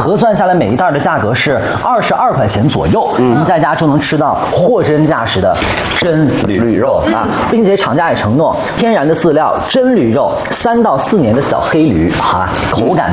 核算下来每一袋的价格是22块钱左右，你在家就能吃到货真价实的真驴肉啊，并且厂家也承诺天然的饲料、真驴肉，3到4年的小黑驴啊，口感